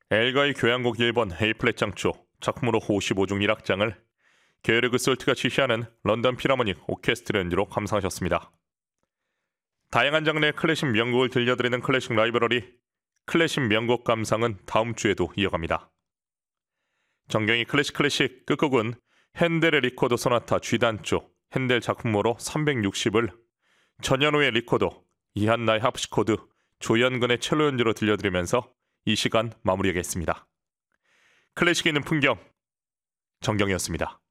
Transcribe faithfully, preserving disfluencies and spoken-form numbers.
엘가의 교향곡 일 번 A플랫 장조 작품으로 오십오 중 일 악장을 게르그 솔트가 지휘하는 런던 필하모닉 오케스트라 연주로 감상하셨습니다. 다양한 장르의 클래식 명곡을 들려드리는 클래식 라이브러리 클래식 명곡 감상은 다음 주에도 이어갑니다. 정경희 클래식 클래식 끝곡은 핸델의 리코더 소나타 G단조 핸델 작품으로 삼백육십을 전현우의 리코더, 이한나의 하프시코드, 조연근의 첼로 연주로 들려드리면서 이 시간 마무리하겠습니다. 클래식에 있는 풍경, 정경이었습니다.